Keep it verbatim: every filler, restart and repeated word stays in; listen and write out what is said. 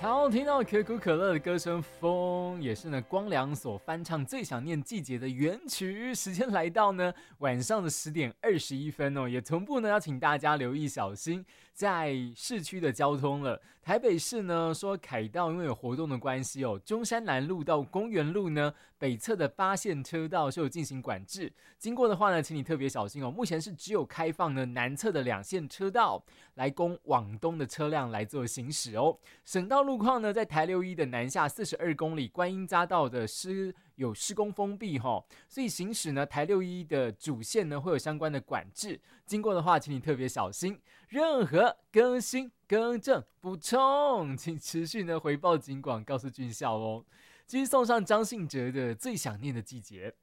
好，听到可口可乐的歌声《风》，也是呢光良所翻唱《最想念季节》的原曲。时间来到呢晚上的十点二十一分哦，也同步呢要请大家留意小心在市区的交通了。台北市呢说凯道因为有活动的关系哦，中山南路到公园路呢北侧的八线车道是有进行管制，经过的话呢，请你特别小心哦。目前是只有开放呢南侧的两线车道来供往东的车辆来做行驶哦。省道路况呢，在台六一的南下四十二公里观音匝道的施有施工封闭齁，所以行驶呢台六一的主线呢会有相关的管制，经过的话请你特别小心。任何更新更正补充，请持续呢回报警广告诉军校哦。继续送上张信哲的《最想念的季节》。